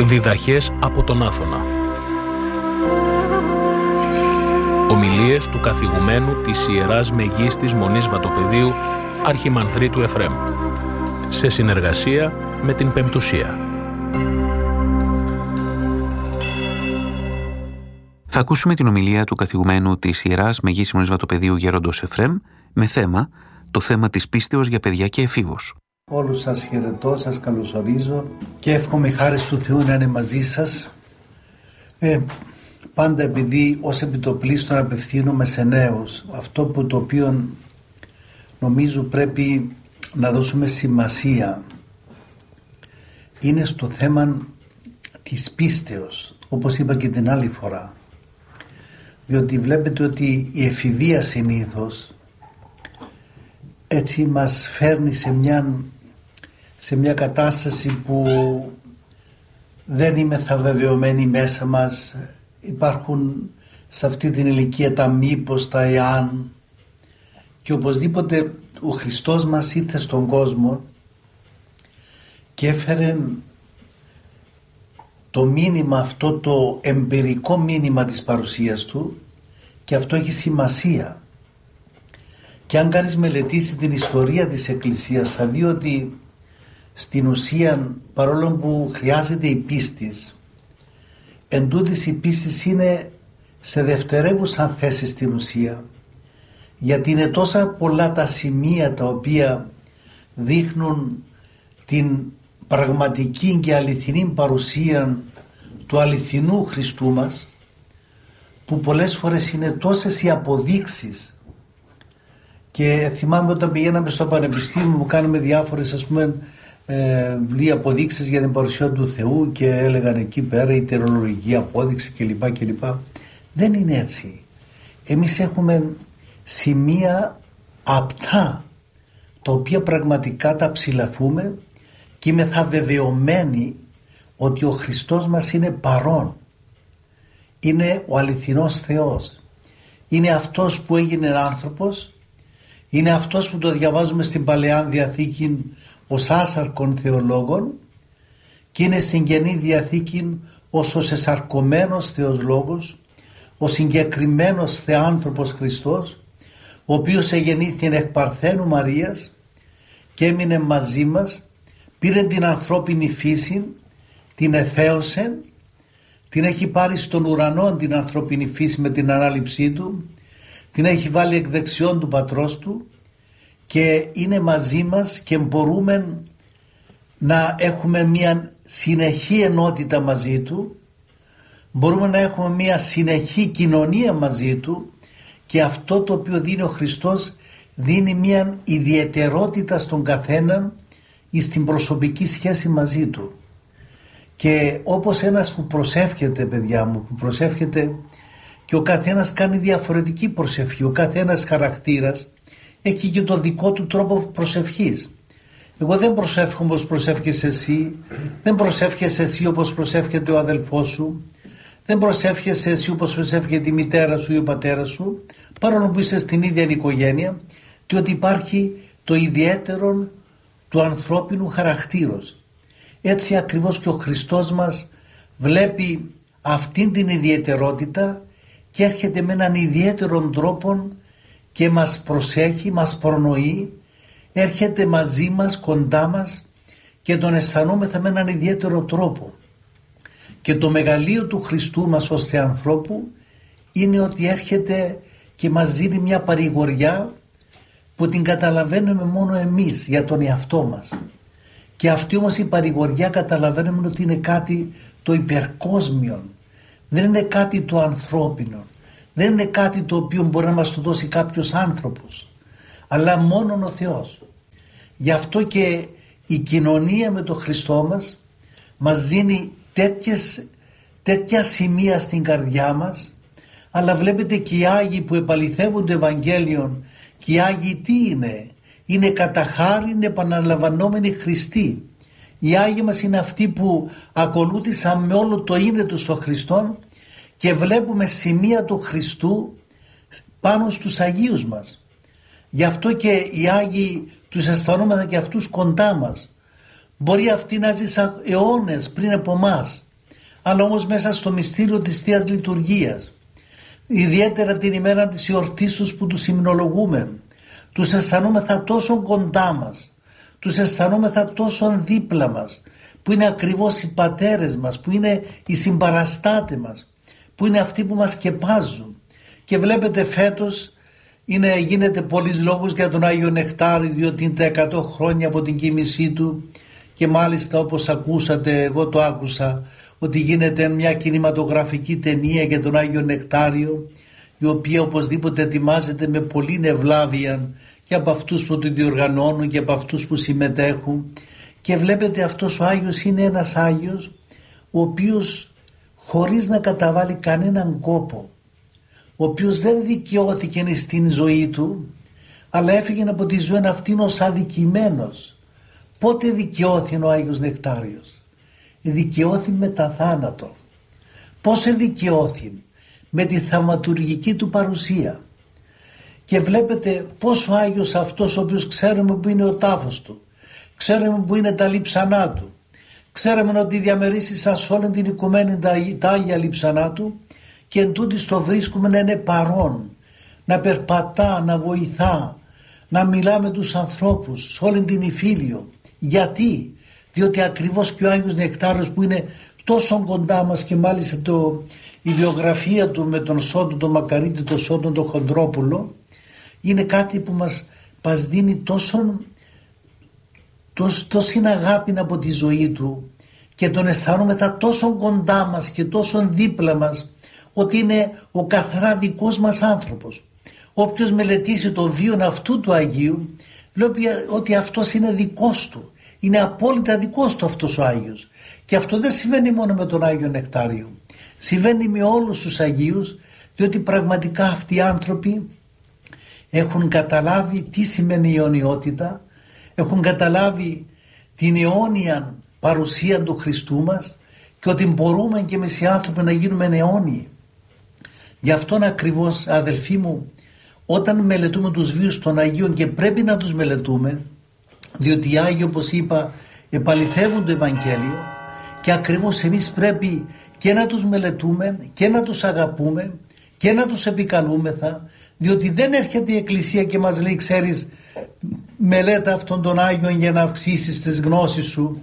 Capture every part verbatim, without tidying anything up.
Διδαχές από τον Άθωνα. Ομιλίες του καθηγουμένου της Ιεράς Μεγίστης Μονής Βατοπεδίου Αρχιμανδρίτου Εφραίμ, σε συνεργασία με την Πεμπτουσία. Θα ακούσουμε την ομιλία του καθηγουμένου της Ιεράς Μεγίστης Μονής Βατοπεδίου Γέροντος Εφραίμ με θέμα το θέμα της πίστεως για παιδιά και εφήβους. Όλους σας χαιρετώ, σας καλωσορίζω και εύχομαι η χάρη του Θεού να είναι μαζί σας. Ε, πάντα επειδή ως επιτοπλίστων απευθύνομαι σε νέους, αυτό που το οποίο νομίζω πρέπει να δώσουμε σημασία είναι στο θέμα της πίστεως, όπως είπα και την άλλη φορά. Διότι βλέπετε ότι η εφηβεία συνήθως έτσι μας φέρνει σε μια, σε μια κατάσταση που δεν είμεθα βεβαιωμένοι μέσα μας. Υπάρχουν σε αυτή την ηλικία τα μήπως, τα εάν, και οπωσδήποτε ο Χριστός μας ήρθε στον κόσμο και έφερε το μήνυμα αυτό, το εμπειρικό μήνυμα της παρουσίας Του, και αυτό έχει σημασία. Και αν κάνεις μελετήσει την ιστορία της Εκκλησίας, θα δει ότι στην ουσία, παρόλο που χρειάζεται η πίστης, εν τούτης η πίστης είναι σε δευτερεύουσα θέση στην ουσία, γιατί είναι τόσα πολλά τα σημεία τα οποία δείχνουν την πραγματική και αληθινή παρουσία του αληθινού Χριστού μας, που πολλές φορές είναι τόσες οι αποδείξεις. Και θυμάμαι όταν πηγαίναμε στο πανεπιστήμιο που κάναμε διάφορες, ας πούμε, ε, αποδείξεις για την παρουσία του Θεού και έλεγαν εκεί πέρα η τερολογική απόδειξη κλπ. κλπ. Δεν είναι έτσι. Εμείς έχουμε σημεία απτά τα οποία πραγματικά τα ψηλαφούμε και είμαι θα βεβαιωμένοι ότι ο Χριστός μας είναι παρόν. Είναι ο αληθινός Θεός. Είναι αυτός που έγινε άνθρωπος. Είναι αυτός που το διαβάζουμε στην Παλαιά Διαθήκη ως άσαρκον θεολόγων και είναι στην Καινή Διαθήκη ως ο σεσαρκωμένος Θεός Λόγος, ο συγκεκριμένος Θεάνθρωπος Χριστός, ο οποίος εγεννήθη εκ Παρθένου Μαρίας και έμεινε μαζί μας, πήρε την ανθρώπινη φύση, την εθέωσε, την έχει πάρει στον ουρανό την ανθρώπινη φύση με την ανάληψή Του, την έχει βάλει εκ δεξιών του Πατρός Του και είναι μαζί μας και μπορούμε να έχουμε μια συνεχή ενότητα μαζί Του, μπορούμε να έχουμε μια συνεχή κοινωνία μαζί Του, και αυτό το οποίο δίνει ο Χριστός δίνει μια ιδιαιτερότητα στον καθέναν στην προσωπική σχέση μαζί Του. Και όπως ένας που προσεύχεται, παιδιά μου, που προσεύχεται, και ο καθένας κάνει διαφορετική προσευχή, ο καθένας χαρακτήρας έχει και το δικό του τρόπο προσευχής. Εγώ δεν προσεύχομαι όπως προσεύχεσαι εσύ, δεν προσεύχεσαι εσύ όπως προσεύχεται ο αδελφός σου, δεν προσεύχεσαι εσύ όπως προσεύχεται η μητέρα σου ή ο πατέρας σου, παρόλο που είσαι στην ίδια οικογένεια, διότι υπάρχει το ιδιαίτερο του ανθρώπινου χαρακτήρος. Έτσι ακριβώς και ο Χριστός μας βλέπει αυτήν την ιδιαιτερότητα και έρχεται με έναν ιδιαίτερον τρόπο και μας προσέχει, μας προνοεί, έρχεται μαζί μας, κοντά μας και τον αισθανόμεθα με έναν ιδιαίτερο τρόπο. Και το μεγαλείο του Χριστού μας ως Θεανθρώπου είναι ότι έρχεται και μας δίνει μια παρηγοριά που την καταλαβαίνουμε μόνο εμείς για τον εαυτό μας. Και αυτή όμως η παρηγοριά καταλαβαίνουμε ότι είναι κάτι το υπερκόσμιο. Δεν είναι κάτι το ανθρώπινο. Δεν είναι κάτι το οποίο μπορεί να μας το δώσει κάποιος άνθρωπος, αλλά μόνον ο Θεός. Γι' αυτό και η κοινωνία με τον Χριστό μας μας δίνει τέτοιες, τέτοια σημεία στην καρδιά μας, αλλά βλέπετε και οι Άγιοι που επαληθεύουν το Ευαγγέλιο, και οι Άγιοι τι είναι? Είναι κατά χάριν επαναλαμβανόμενοι Χριστοί. Οι Άγιοι μας είναι αυτοί που ακολούθησαν με όλο το είναι τους στον Χριστό και βλέπουμε σημεία του Χριστού πάνω στους Αγίους μας. Γι' αυτό και οι Άγιοι τους αισθανόμαστε και αυτούς κοντά μας. Μπορεί αυτοί να ζήσαν αιώνες πριν από μας αλλά όμως μέσα στο μυστήριο της Θείας Λειτουργίας. Ιδιαίτερα την ημέρα της εορτής τους που τους υμνολογούμε, τους αισθανόμεθα τόσο κοντά μας, τους αισθανόμεθα τόσο δίπλα μας, που είναι ακριβώς οι πατέρες μας, που είναι οι συμπαραστάτες μας, που είναι αυτοί που μας σκεπάζουν. Και βλέπετε φέτος είναι, γίνεται πολλής λόγος για τον Άγιο Νεκτάρη, διότι είναι τα εκατό χρόνια από την κοίμησή του, και μάλιστα όπως ακούσατε, εγώ το άκουσα, ότι γίνεται μια κινηματογραφική ταινία για τον Άγιο Νεκτάριο, η οποία οπωσδήποτε ετοιμάζεται με πολλή ευλάβεια και από αυτούς που το διοργανώνουν και από αυτούς που συμμετέχουν. Και βλέπετε αυτός ο Άγιος είναι ένας Άγιος ο οποίος χωρίς να καταβάλει κανέναν κόπο, ο οποίος δεν δικαιώθηκε στην ζωή του, αλλά έφυγε από τη ζωή αυτήν ως αδικημένος. Πότε δικαιώθηκε ο Άγιος Νεκτάριος? Δικαιώθηκε με τα θάνατο. Πώς δικαιώθηκε? Με τη θαυματουργική του παρουσία. Και βλέπετε πώς ο Άγιος αυτός, ο οποίος ξέρουμε που είναι ο τάφος του, ξέρουμε που είναι τα λείψανά του, ξέρουμε ότι διαμερίσει σε όλη την οικουμένη τα, τα Άγια λείψανά του, και εν τούτης το βρίσκουμε να είναι παρόν, να περπατά, να βοηθά, να μιλά με τους ανθρώπους σε όλη την Ιφίλιο. Γιατί? Διότι ακριβώς και ο Άγιος Νεκτάριος που είναι τόσο κοντά μας, και μάλιστα το, η βιογραφία του με τον Σόντο τον Μακαρίτη, τον Σόντο τον Χοντρόπουλο, είναι κάτι που μας, μας δίνει τόσο, τόσο, τόση αγάπη από τη ζωή του, και τον αισθάνομεθα τόσο κοντά μας και τόσο δίπλα μας, ότι είναι ο καθαρά δικός μας άνθρωπος. Όποιος μελετήσει το βίο αυτού του Αγίου, βλέπει ότι αυτός είναι δικός του. Είναι απόλυτα δικός του αυτός ο Άγιος. Και αυτό δεν συμβαίνει μόνο με τον Άγιο Νεκτάριο. Συμβαίνει με όλους τους Αγίους, διότι πραγματικά αυτοί οι άνθρωποι έχουν καταλάβει τι σημαίνει η αιωνιότητα, έχουν καταλάβει την αιώνια παρουσία του Χριστού μας, και ότι μπορούμε και εμείς οι άνθρωποι να γίνουμε αιώνιοι. Γι' αυτόν ακριβώς, αδελφοί μου, όταν μελετούμε τους βίους των Αγίων, και πρέπει να τους μελετούμε, διότι οι Άγιοι, όπως είπα, επαληθεύουν το Ευαγγέλιο, και ακριβώς εμείς πρέπει και να τους μελετούμε και να τους αγαπούμε και να τους επικαλούμεθα, διότι δεν έρχεται η Εκκλησία και μας λέει, ξέρεις, μελέτα αυτόν τον Άγιον για να αυξήσεις τις γνώσεις σου,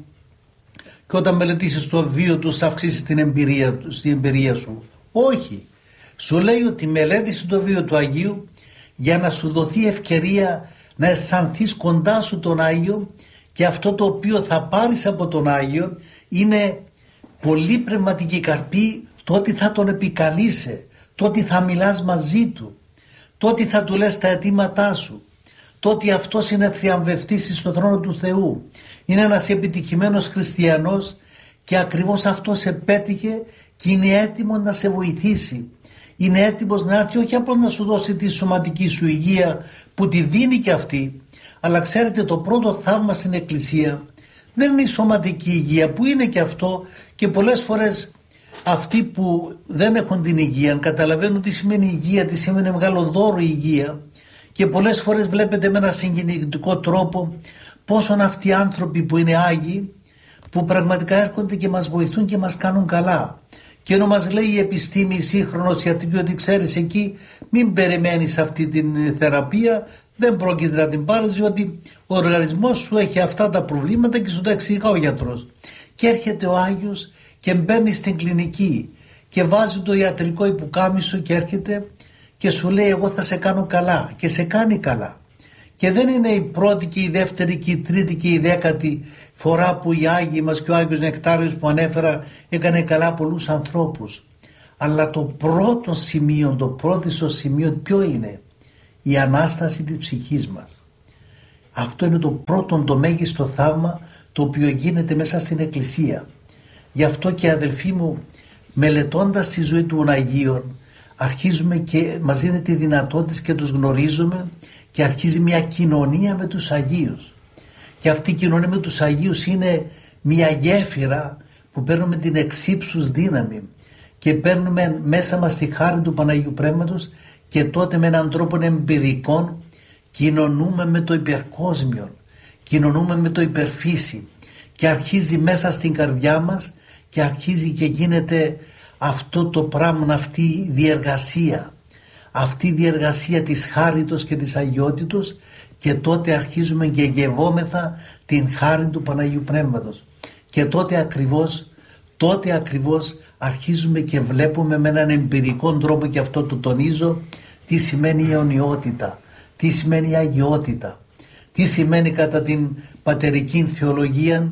και όταν μελετήσεις το βίο του θα αυξήσεις την εμπειρία, την εμπειρία σου. Όχι. Σου λέει ότι μελέτησε το βίο του Αγίου για να σου δοθεί ευκαιρία να αισθανθείς κοντά σου τον Άγιο, και αυτό το οποίο θα πάρεις από τον Άγιο είναι πολύ πνευματική καρπή, το ότι θα τον επικαλείσαι, το ότι θα μιλάς μαζί του, το ότι θα του λες τα αιτήματά σου, το ότι αυτός είναι θριαμβευτής στον θρόνο του Θεού, είναι ένας επιτυχημένος χριστιανός, και ακριβώς αυτός επέτυχε και είναι έτοιμο να σε βοηθήσει. Είναι έτοιμος να έρθει όχι απλώς να σου δώσει τη σωματική σου υγεία που τη δίνει και αυτή, αλλά ξέρετε, το πρώτο θαύμα στην Εκκλησία δεν είναι η σωματική υγεία, που είναι και αυτό, και πολλές φορές αυτοί που δεν έχουν την υγεία καταλαβαίνουν τι σημαίνει υγεία, τι σημαίνει μεγάλο δώρο η υγεία, και πολλές φορές βλέπετε με ένα συγκινητικό τρόπο πόσον αυτοί οι άνθρωποι που είναι Άγιοι, που πραγματικά έρχονται και μας βοηθούν και μας κάνουν καλά. Και ενώ μας λέει η επιστήμη, η σύγχρονος ιατρική, ότι ξέρεις, εκεί μην περιμένεις αυτή την θεραπεία, δεν πρόκειται να την πάρεις, διότι ο οργανισμός σου έχει αυτά τα προβλήματα και σου τα εξηγά ο γιατρός. Και έρχεται ο Άγιος και μπαίνει στην κλινική και βάζει το ιατρικό υποκάμισο και έρχεται και σου λέει, εγώ θα σε κάνω καλά, και σε κάνει καλά. Και δεν είναι η πρώτη και η δεύτερη και η τρίτη και η δέκατη φορά που οι Άγιοι μας και ο Άγιος Νεκτάριος που ανέφερα έκανε καλά πολλούς ανθρώπους. Αλλά το πρώτο σημείο, το πρώτο σημείο ποιο είναι? Η Ανάσταση της ψυχής μας. Αυτό είναι το πρώτο, το μέγιστο θαύμα το οποίο γίνεται μέσα στην Εκκλησία. Γι' αυτό και αδελφοί μου, μελετώντας τη ζωή των Αγίων, αρχίζουμε και μας δίνεται τη δυνατότητα και τους γνωρίζουμε, και αρχίζει μια κοινωνία με τους Αγίους. Και αυτή η κοινωνία με τους Αγίους είναι μια γέφυρα που παίρνουμε την εξύψους δύναμη και παίρνουμε μέσα μας τη χάρη του Παναγίου Πνεύματος, και τότε με έναν τρόπο εμπειρικών κοινωνούμε με το υπερκόσμιο, κοινωνούμε με το υπερφύση, και αρχίζει μέσα στην καρδιά μας και αρχίζει και γίνεται αυτό το πράγμα, αυτή η διεργασία, αυτή η διεργασία της χάριτος και της αγιότητος, και τότε αρχίζουμε και γευόμεθα την χάρη του Παναγίου Πνεύματος. Και τότε ακριβώς, τότε ακριβώς αρχίζουμε και βλέπουμε με έναν εμπειρικό τρόπο, και αυτό το τονίζω, τι σημαίνει η αιωνιότητα, τι σημαίνει η αγιότητα, τι σημαίνει κατά την πατερική θεολογία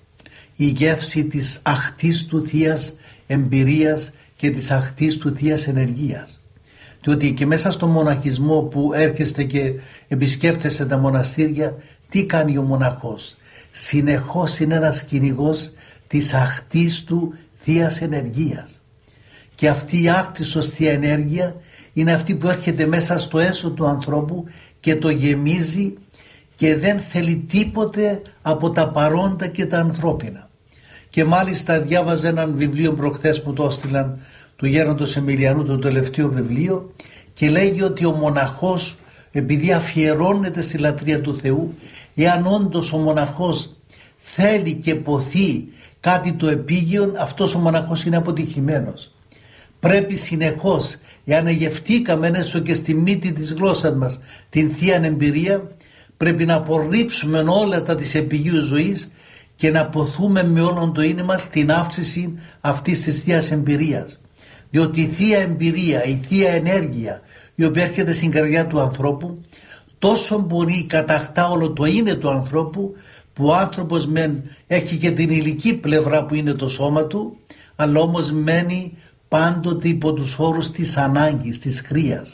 η γεύση της αχτής του Θείας εμπειρίας και της αχτής του Θείας ενεργείας. Διότι και μέσα στο μοναχισμό που έρχεστε και επισκέπτεστε τα μοναστήρια, τι κάνει ο μοναχός? Συνεχώς είναι ένας κυνηγός της αχτής του Θείας ενεργείας. Και αυτή η άκτισος Θεία ενέργεια είναι αυτή που έρχεται μέσα στο έσω του ανθρώπου και το γεμίζει και δεν θέλει τίποτε από τα παρόντα και τα ανθρώπινα. Και μάλιστα διάβαζε έναν βιβλίο προχθές που το έστειλαν, του Γέροντος Εμιλιανού, το τελευταίο βιβλίο, και λέγει ότι ο μοναχός, επειδή αφιερώνεται στη λατρεία του Θεού, εάν όντως ο μοναχός θέλει και ποθεί κάτι το επίγειο, αυτός ο μοναχός είναι αποτυχημένος. Πρέπει συνεχώς, εάν γευτήκαμε έστω και στη μύτη της γλώσσας μας την Θεία εμπειρία, πρέπει να απορρίψουμε όλα τα της επιγείου ζωής και να ποθούμε με όλον το είναι μας την αύξηση αυτής της Θείας εμπειρίας. Διότι η Θεία εμπειρία, η Θεία ενέργεια, η οποία έρχεται στην καρδιά του ανθρώπου, τόσο μπορεί κατακτά όλο το είναι του ανθρώπου, που ο άνθρωπος μεν έχει και την υλική πλευρά που είναι το σώμα του, αλλά όμως μένει πάντοτε υπό τους όρους της ανάγκης, της χρείας.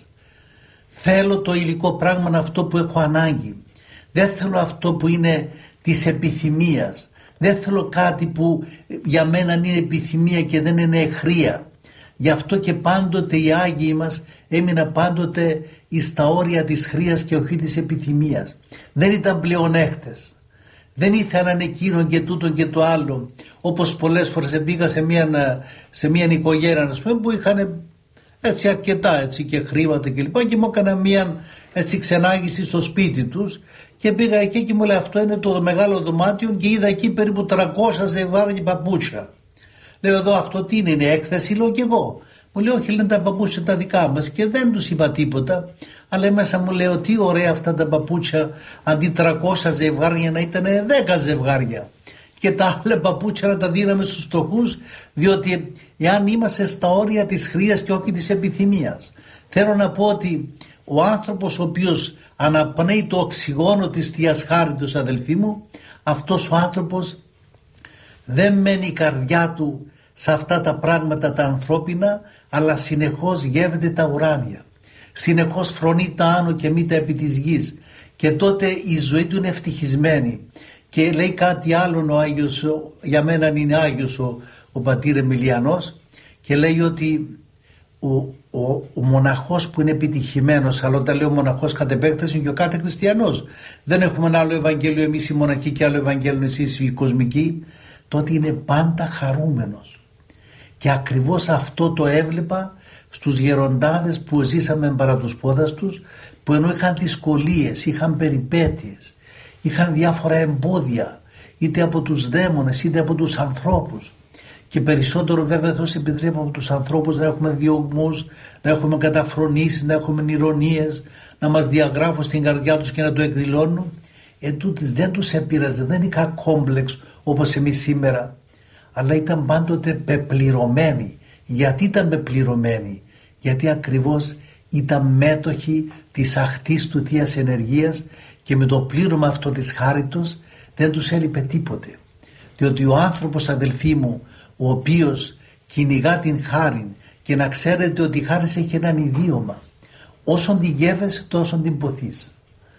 Θέλω το υλικό πράγμα, αυτό που έχω ανάγκη. Δεν θέλω αυτό που είναι της επιθυμίας. Δεν θέλω κάτι που για μένα είναι επιθυμία και δεν είναι χρεία. Γι' αυτό και πάντοτε οι Άγιοι μας έμειναν πάντοτε εις τα όρια της χρείας και όχι της επιθυμίας. Δεν ήταν πλεονέκτες. Δεν ήθελαν εκείνον και τούτον και το άλλο. Όπως πολλές φορές πήγα σε μια, σε μια οικογένεια, ας πούμε, που είχαν έτσι αρκετά έτσι, και χρήματα και λοιπά, και μου έκανα μια έτσι ξενάγηση στο σπίτι τους, και πήγα εκεί και μου λέει αυτό είναι το μεγάλο δωμάτιο, και είδα εκεί περίπου τριακόσια ζευγάρια παπούτσια. Λέω εδώ αυτό τι είναι, είναι έκθεση? Λέω και εγώ. Μου λέει όχι, λένε τα παπούτσια τα δικά μας, και δεν τους είπα τίποτα, αλλά μέσα μου λέω τι ωραία αυτά τα παπούτσια, αντί τριακόσια ζευγάρια να ήταν δέκα ζευγάρια, και τα άλλα παπούτσια να τα δίναμε στους φτωχούς, διότι εάν είμαστε στα όρια της χρείας και όχι της επιθυμίας. Θέλω να πω ότι ο άνθρωπος ο οποίος αναπνέει το οξυγόνο της Θείας Χάριτος, αδελφοί μου, αυτός ο άνθρωπος δεν μένει η καρδιά του σε αυτά τα πράγματα τα ανθρώπινα, αλλά συνεχώς γεύεται τα ουράνια. Συνεχώς φρονεί τα άνω και μήτα επί της γης, και τότε η ζωή του είναι ευτυχισμένη. Και λέει κάτι άλλο ο Άγιος, για μένα είναι Άγιος ο, ο πατήρ Εμιλιανός, και λέει ότι ο, ο, ο μοναχός που είναι επιτυχημένος, αλλά όταν λέω μοναχός κατ' επέκταση είναι και ο κάθε χριστιανός, δεν έχουμε ένα άλλο Ευαγγέλιο εμείς οι μοναχοί και άλλο Ευαγγέλιο εσείς οι κοσμικοί, τότε είναι πάντα χαρούμενος. Και ακριβώς αυτό το έβλεπα στους γεροντάδες που ζήσαμε παρά τους πόδας τους, που ενώ είχαν δυσκολίες, είχαν περιπέτειες, είχαν διάφορα εμπόδια, είτε από τους δαίμονες είτε από τους ανθρώπους, και περισσότερο βέβαια Θεός επιτρέπει από τους ανθρώπους να έχουμε διωγμούς, να έχουμε καταφρονήσεις, να έχουμε ηρωνίες, να μας διαγράφουν στην καρδιά τους και να το εκδηλώνουν. Ετούτοις δεν τους επήραζε, δεν είχαν κόμπλεξ όπως εμείς σήμερα, αλλά ήταν πάντοτε πεπληρωμένοι. Γιατί ήταν πεπληρωμένοι? Γιατί ακριβώς ήταν μέτοχοι της αχτής του Θείας ενεργείας, και με το πλήρωμα αυτό της χάριτος δεν τους έλειπε τίποτε. Διότι ο άνθρωπος, αδελφοί μου, ο οποίος κυνηγά την χάριν, και να ξέρετε ότι η χάρη έχει έναν ιδίωμα, όσον τη γεύεσαι τόσο την ποθείς,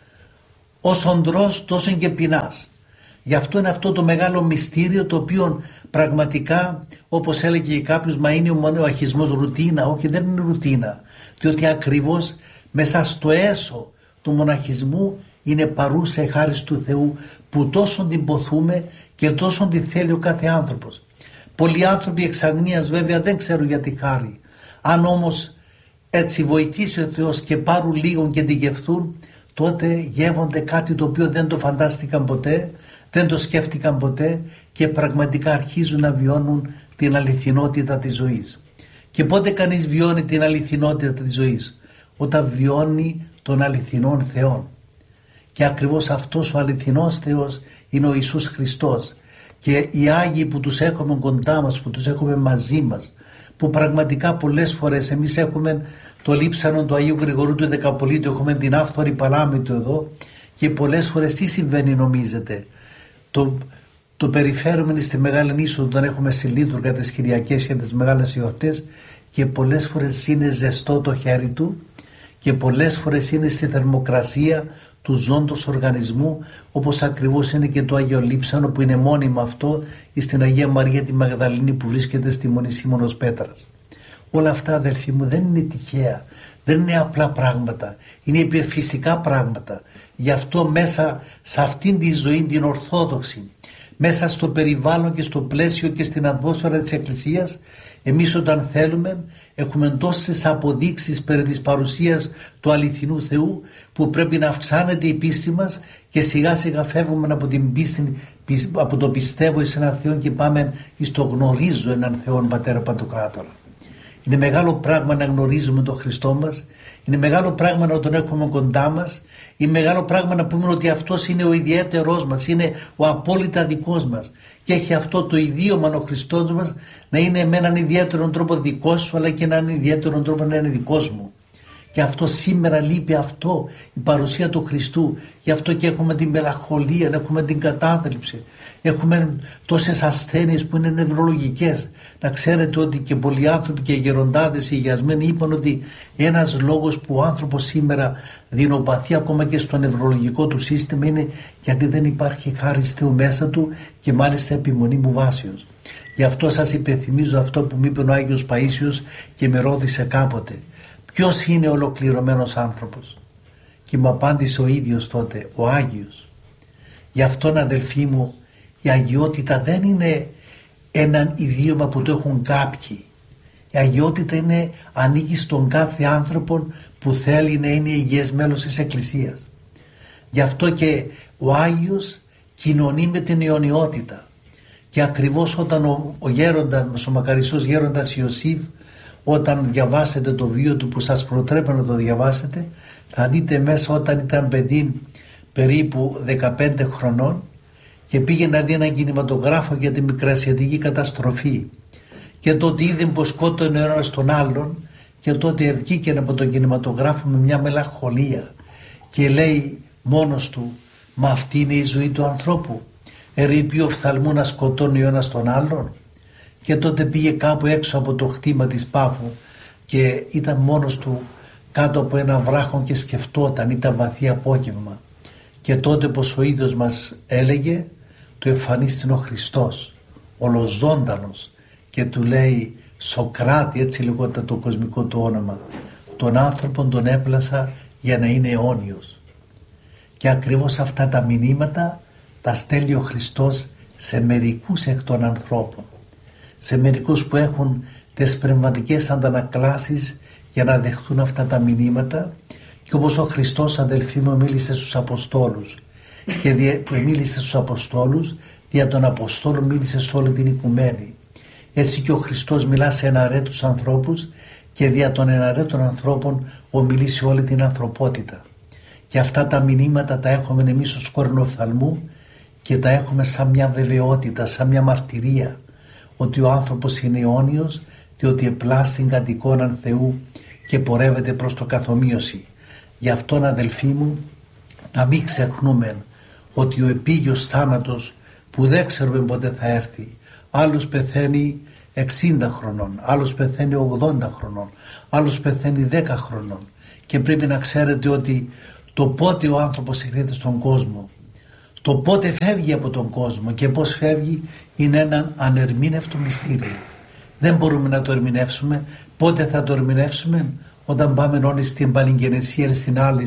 όσον τρως τόσο και πεινάς. Γι' αυτό είναι αυτό το μεγάλο μυστήριο, το οποίο πραγματικά, όπως έλεγε και κάποιος, μα είναι ο μοναχισμός ρουτίνα? Όχι, δεν είναι ρουτίνα, διότι ακριβώς μέσα στο έσω του μοναχισμού είναι παρούσα η χάρη του Θεού, που τόσο την ποθούμε και τόσο την θέλει ο κάθε άνθρωπος. Πολλοί άνθρωποι εξ αγνίας βέβαια δεν ξέρουν για τη χάρη. Αν όμως έτσι βοηθήσει ο Θεός και πάρουν λίγο και την γευθούν, τότε γεύονται κάτι το οποίο δεν το φαντάστηκαν ποτέ, δεν το σκέφτηκαν ποτέ, και πραγματικά αρχίζουν να βιώνουν την αληθινότητα της ζωής. Και πότε κανείς βιώνει την αληθινότητα της ζωής? Όταν βιώνει τον αληθινόν Θεό. Και ακριβώς αυτός ο αληθινός Θεός είναι ο Ιησούς Χριστός. Και οι Άγιοι που τους έχουμε κοντά μας, που τους έχουμε μαζί μας, που πραγματικά πολλές φορές εμείς έχουμε το λείψανο του Αγίου Γρηγορού του Δεκαπολίτου, έχουμε την άφθορη παλάμη του εδώ, και πολλές φορές τι συμβαίνει νομίζετε? Το, το περιφέρουμε στη Μεγάλη Νήσο όταν έχουμε συλλήτουργα τις Κυριακές και τις μεγάλες γιορτές, και πολλές φορές είναι ζεστό το χέρι του και πολλές φορές είναι στη θερμοκρασία του ζώντος οργανισμού, όπως ακριβώς είναι και το Άγιο Λείψανο που είναι μόνιμο αυτό, ή στην Αγία Μαρία τη Μαγδαληνή που βρίσκεται στη Μονή Σίμωνος Πέτρας. Όλα αυτά, αδελφοί μου, δεν είναι τυχαία, δεν είναι απλά πράγματα, είναι υπερφυσικά πράγματα. Γι' αυτό μέσα σε αυτήν τη ζωή την ορθόδοξη, μέσα στο περιβάλλον και στο πλαίσιο και στην ατμόσφαιρα της Εκκλησίας, εμείς όταν θέλουμε έχουμε τόσες αποδείξεις περί της παρουσίας του αληθινού Θεού, που πρέπει να αυξάνεται η πίστη μας και σιγά σιγά φεύγουμε από την πίστη, από το πιστεύω εις έναν Θεό και πάμε εις το γνωρίζω έναν Θεό Πατέρα Παντοκράτορα. Είναι μεγάλο πράγμα να γνωρίζουμε τον Χριστό μας, είναι μεγάλο πράγμα να τον έχουμε κοντά μας, είναι μεγάλο πράγμα να πούμε ότι αυτός είναι ο ιδιαίτερός μας, είναι ο απόλυτα δικός μας και έχει αυτό το ιδίωμα ο Χριστός μας να είναι με έναν ιδιαίτερο τρόπο δικός σου, αλλά και έναν ιδιαίτερο τρόπο να είναι δικός μου. Και αυτό σήμερα λείπει, αυτό η παρουσία του Χριστού. Γι' αυτό και έχουμε την μελαγχολία, έχουμε την κατάθλιψη, έχουμε τόσες ασθένειες που είναι νευρολογικές. Να ξέρετε ότι και πολλοί άνθρωποι και γεροντάδες υγιασμένοι είπαν ότι ένας λόγος που ο άνθρωπος σήμερα δεινοπαθεί ακόμα και στο νευρολογικό του σύστημα είναι γιατί δεν υπάρχει χάρις Θεού μέσα του και μάλιστα επιμονή μου βάσεως. Γι' αυτό σας υπενθυμίζω αυτό που μου είπε ο Άγιος Παΐσιος και με ρώτησε κάποτε, ποιος είναι ολοκληρωμένος άνθρωπος? Και μου απάντησε ο ίδιος τότε, ο Άγιος. Γι' αυτόν, αδελφοί μου, η αγιότητα δεν είναι έναν ιδίωμα που το έχουν κάποιοι. Η αγιότητα είναι, ανήκει στον κάθε άνθρωπο που θέλει να είναι υγιές μέλος της Εκκλησίας. Γι' αυτό και ο Άγιος κοινωνεί με την αιωνιότητα. Και ακριβώς όταν ο, ο γέροντας, ο μακαριστός γέροντας Ιωσήφ, όταν διαβάσετε το βίο του που σας προτρέπω να το διαβάσετε, θα δείτε μέσα όταν ήταν παιδί περίπου δεκαπέντε χρονών και πήγε να δει έναν κινηματογράφο για τη μικρασιατική καταστροφή, και τότε είδε πως σκότωνε ο ένας τον άλλον, και τότε βγήκε από τον κινηματογράφο με μια μελαγχολία και λέει μόνος του, μα αυτή είναι η ζωή του ανθρώπου? Ερείπει οφθαλμού να σκοτώνει ο ένας τον άλλον? Και τότε πήγε κάπου έξω από το χτήμα της Πάφου και ήταν μόνος του κάτω από ένα βράχο και σκεφτόταν, ήταν βαθύ απόγευμα. Και τότε πως ο ίδιος μας έλεγε, του εμφανίστηκε ο Χριστός, ολοζώντανος, και του λέει, Σοκράτη, έτσι λεγόταν το κοσμικό του όνομα, τον άνθρωπον τον έπλασα για να είναι αιώνιος. Και ακριβώς αυτά τα μηνύματα τα στέλνει ο Χριστός σε μερικούς εκ των ανθρώπων, σε μερικούς που έχουν τις πνευματικές αντανακλάσεις για να δεχτούν αυτά τα μηνύματα. Και όπως ο Χριστός, αδελφοί μου, μίλησε στους Αποστόλους και δια, μίλησε στους Αποστόλους, δια των Αποστόλων μίλησε σε όλη την οικουμένη. Έτσι και ο Χριστός μιλά σε εναρέτους ανθρώπους και δια των εναρέτων ανθρώπων ομιλεί σε όλη την ανθρωπότητα. Και αυτά τα μηνύματα τα έχουμε εμείς ως κόρνο οφθαλμού και τα έχουμε σαν μια βεβαιότητα, σαν μια μαρτυρία ότι ο άνθρωπος είναι αιώνιος και ότι επλάστην κατ' εικόναν Θεού και πορεύεται προς το καθομοίωση. Γι' αυτόν, αδελφοί μου, να μην ξεχνούμε ότι ο επίγειος θάνατος που δεν ξέρουμε πότε θα έρθει, άλλος πεθαίνει εξήντα χρονών, άλλος πεθαίνει ογδόντα χρονών, άλλος πεθαίνει δέκα χρονών, και πρέπει να ξέρετε ότι το πότε ο άνθρωπος έρχεται στον κόσμο, το πότε φεύγει από τον κόσμο και πώς φεύγει, είναι ένα ανερμήνευτο μυστήριο. Δεν μπορούμε να το ερμηνεύσουμε. Πότε θα το ερμηνεύσουμε? Όταν πάμε όλοι στην Παλιγγενεσία, στην άλλη